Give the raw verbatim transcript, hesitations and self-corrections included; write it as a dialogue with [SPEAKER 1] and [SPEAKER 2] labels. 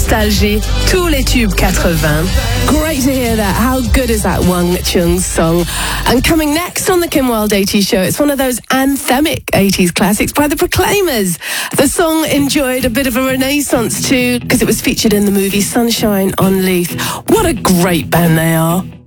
[SPEAKER 1] Nostalgie, tous les tubes quatre-vingts. Great to hear that. How good is that Wang Chung song? And coming next on the Kim Wilde eighties show, it's one of those anthemic eighties classics by the Proclaimers. The song enjoyed a bit of a renaissance too, because it was featured in the movie Sunshine on Leith. What a great band they are.